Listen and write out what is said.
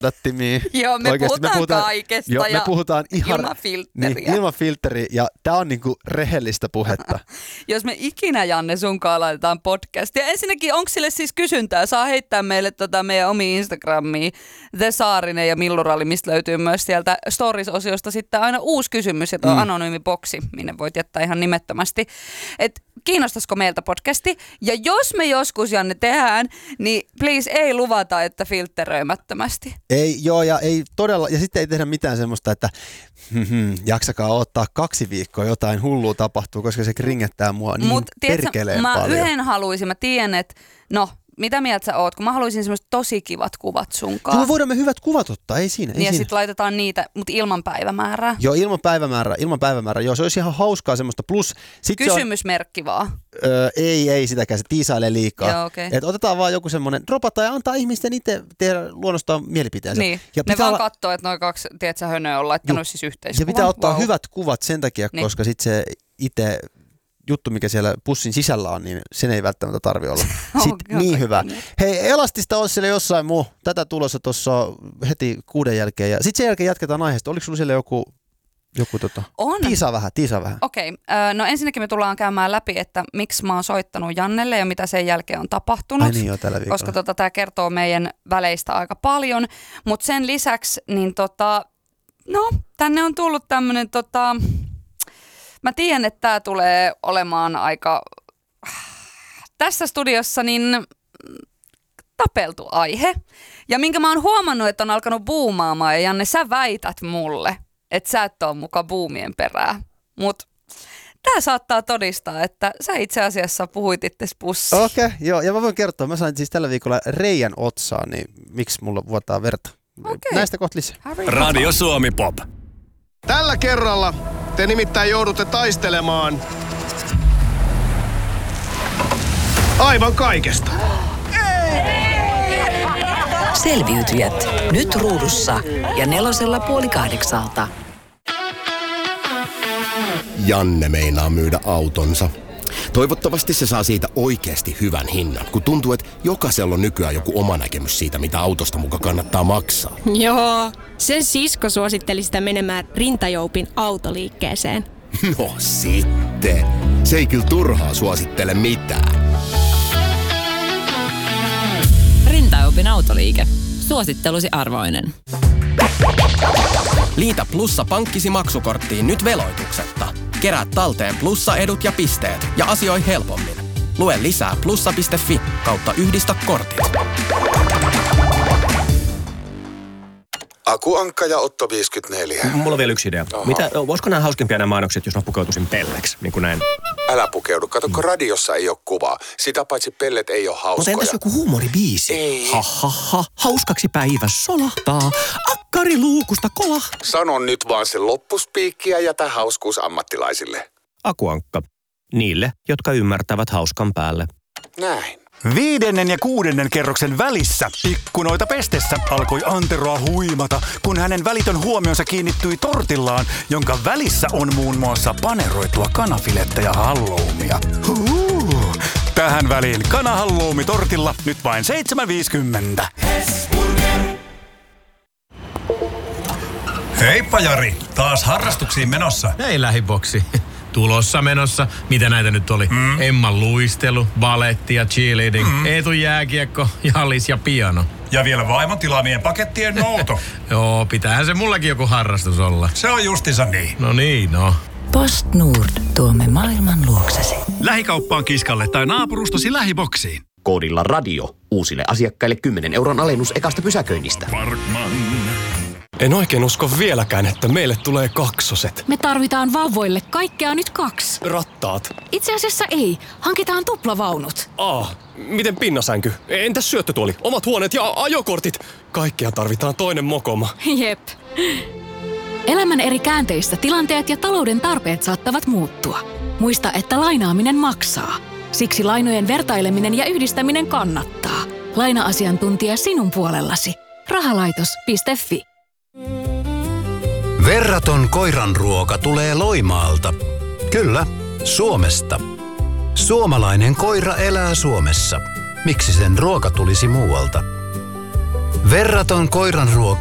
Joo, me puhutaan kaikesta joo, me puhutaan ihan ilman filtteriä. Niin, ilman filtteriä ja tää on niinku rehellistä puhetta. Jos me ikinä, Janne, sunkaan laitetaan podcastia. Ensinnäkin, onko sille siis kysyntää? Saa heittää meille meidän omiin Instagramiin, The Saarinen ja Milluralli, mistä löytyy myös sieltä Stories-osiosta sitten aina uusi kysymys, ja tuo anonyymi boksi, minne voit jättää ihan nimettömästi. Et kiinnostaisiko meiltä podcasti? Ja jos me joskus, Janne, tehdään, niin please ei luvata, että filtteröimättömästi. Ei, joo, ja ei todella, ja sitten ei tehdä mitään semmoista, että jaksakaa odottaa 2 viikkoa, jotain hullua tapahtuu, koska se kringettää mua niin perkeleen paljon. Mä yhden haluaisin, mä tiedän, että mitä mieltä sä oot, kun mä haluaisin semmoiset tosi kivat kuvat sunkaan. Joo, voidaan me hyvät kuvat ottaa, ei siinä. Ja sitten laitetaan niitä, mutta ilman päivämäärää. Joo, ilman päivämäärää. Joo, se olisi ihan hauskaa semmoista. Plus, kysymysmerkki vaan. Ei sitäkään, se tiisailee liikaa. Joo, okay. Et otetaan vaan joku semmoinen, dropata ja antaa ihmisten itse tehdä luonnostaan mielipiteensä. Niin, ja ne vaan katsoo, että noin 2, tiedätkö, hönöä on laittanut siis yhteiskuvan. Ja pitää ottaa hyvät kuvat sen takia, koska sitten se itse juttu, mikä siellä pussin sisällä on, niin sen ei välttämättä tarvi olla niin hyvä. Hei, Elastista olisi siellä jossain muu. Tätä tulossa tuossa heti 6 jälkeen. Ja sitten sen jälkeen jatketaan aiheesta. Oliko sulla siellä joku on. Tiisaa vähän. Okei. No ensinnäkin me tullaan käymään läpi, että miksi mä oon soittanut Jannelle ja mitä sen jälkeen on tapahtunut. Ai niin joo, tällä viikolla. Koska tämä kertoo meidän väleistä aika paljon. Mutta sen lisäksi, niin tänne on tullut tämmönen mä tiedän, että tämä tulee olemaan aika tässä studiossa niin tapeltu aihe. Ja minkä mä oon huomannut, että on alkanut buumaamaan. Ja Janne, sä väität mulle, että sä et ole muka buumien perää. Mutta tää saattaa todistaa, että sä itse asiassa puhuit itses pussiin. Okei, joo. Ja mä voin kertoa, mä sain siis tällä viikolla reijän otsaan, niin miksi mulla vuotaa verta. Okay. Näistä kohta lisää. Radio Suomi Pop. Tällä kerralla te nimittäin joudutte taistelemaan aivan kaikesta. Selviytyjät. Nyt ruudussa ja 7:30. Janne meinaa myydä autonsa. Toivottavasti se saa siitä oikeasti hyvän hinnan, kun tuntuu, että jokaisella on nykyään joku oma näkemys siitä, mitä autosta muka kannattaa maksaa. Joo, sen sisko suositteli sitä menemään Rintajoupin autoliikkeeseen. No sitten. Se ei kyllä turhaa suosittele mitään. Rintajoupin autoliike. Suosittelusi arvoinen. Liitä Plussa pankkisi maksukorttiin nyt veloituksetta. Kerää talteen Plussa-edut ja pisteet ja asioi helpommin. Lue lisää plussa.fi/yhdistä kortit. Akuankka ja Otto 54. Mulla on vielä yksi idea. Voisiko nämä hauskimpia nämä mainokset, jos mä pukeutuisin pelleksi, niin kuin näin? Älä pukeudu. Kato, radiossa ei ole kuvaa. Sitä paitsi pellet ei ole hauskoja. Mutta entäs joku huumoribiisi? Ei. Ha. Hauskaksi päivä solahtaa. Akkari luukusta kolah. Sano nyt vaan sen loppuspiikkiä ja jätä hauskuus ammattilaisille. Akuankka. Niille, jotka ymmärtävät hauskan päälle. Näin. 5. ja 6. kerroksen välissä ikkunoita pestessä alkoi Anteroa huimata, kun hänen välitön huomionsa kiinnittyi tortillaan, jonka välissä on muun muassa paneroitua kanafilettä ja halloumia. Tähän väliin kanahalloumi tortilla nyt vain 7,50. Heippa Jari, taas harrastuksiin menossa. Hei lähiboksi. Tulossa menossa. Mitä näitä nyt oli? Emman luistelu, baletti ja cheerleading, Eetun jääkiekko, jallis ja piano. Ja vielä vaimon tilaamien pakettien nouto. Joo, pitäähän se mullakin joku harrastus olla. Se on justiinsa niin. No niin, no. Post Nord, tuomme maailman luoksesi. Lähikauppaan kiskalle tai naapurustosi lähiboksiin. Koodilla radio. Uusille asiakkaille 10 € alennus ekasta pysäköinnistä. En oikein usko vieläkään, että meille tulee kaksoset. Me tarvitaan vauvoille kaikkea nyt 2. Rattaat. Itse asiassa ei. Hankitaan tuplavaunut. Miten pinnasänky? Entäs syöttötuoli? Omat huoneet ja ajokortit? Kaikkea tarvitaan toinen mokoma. Jep. Elämän eri käänteistä tilanteet ja talouden tarpeet saattavat muuttua. Muista, että lainaaminen maksaa. Siksi lainojen vertaileminen ja yhdistäminen kannattaa. Laina-asiantuntija sinun puolellasi. Rahalaitos.fi. Verraton koiranruoka tulee Loimaalta. Kyllä, Suomesta. Suomalainen koira elää Suomessa. Miksi sen ruoka tulisi muualta? Verraton koiranruoka